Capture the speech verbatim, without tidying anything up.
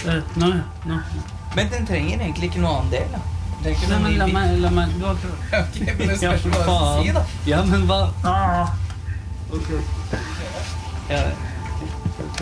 Uh, nå, nå. Men den trenger egentlig ikke noe annen del, da. Nei, men la meg, la meg, du har klart. Ok, men det spørs hva du skal si, da. Ja, men hva? Ah. Ok. Ja,